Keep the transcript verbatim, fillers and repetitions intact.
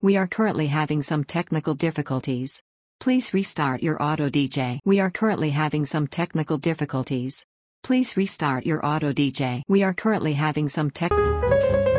We are currently having some technical difficulties. Please restart your auto D J. We are currently having some technical difficulties. Please restart your auto D J. We are currently having some tech